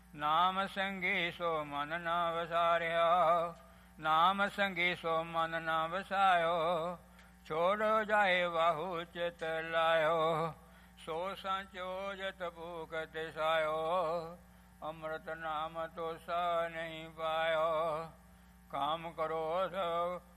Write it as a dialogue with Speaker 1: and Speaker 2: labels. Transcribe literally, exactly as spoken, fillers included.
Speaker 1: ਨਾਮ ਸੰਗੀ ਸੋ ਮਨ ਨਾ ਵਸਾਰਿਆ, ਨਾਮ ਸੰਗੀ ਸੋ ਮਨ ਨਾ ਵਸਾਇਓ। ਛੋੜੋ ਜਾਏ ਵਾਹੂ ਚਿਤ ਲਾਇਓ, ਸੋ ਸੰਚੋਜਤ ਭੂਖ ਤਿਸਾਇਓ। ਅੰਮ੍ਰਿਤ ਨਾਮ ਤੋ ਸਾ ਨਹੀਂ ਪਾਇਓ, ਕਾਮ ਕ੍ਰੋਧ